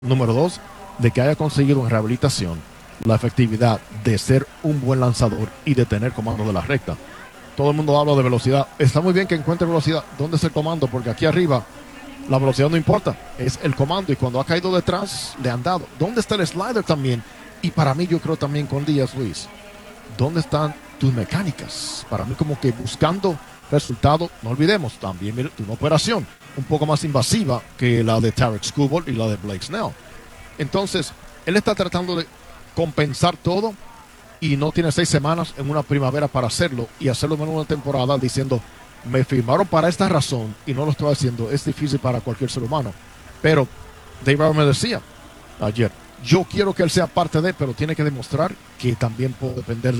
Número dos, de que haya conseguido en rehabilitación la efectividad de ser un buen lanzador y de tener comando de la recta. Todo el mundo habla de velocidad. Está muy bien que encuentre velocidad. ¿Dónde es el comando? Porque aquí arriba la velocidad no importa, es el comando. Y cuando ha caído detrás, le han dado. ¿Dónde está el slider también? Y para mí, yo creo también con Díaz, Luis, ¿dónde están tus mecánicas? Para mí, como que buscando resultados, no olvidemos, también mira, una operación un poco más invasiva que la de Tarek Skubal y la de Blake Snell. Entonces, él está tratando de compensar todo y no tiene 6 semanas en una primavera para hacerlo y hacerlo en una temporada diciendo, me firmaron para esta razón y no lo estoy haciendo. Es difícil para cualquier ser humano. Pero Dave Brown me decía ayer, yo quiero que él sea parte de, pero tiene que demostrar que también puede depender de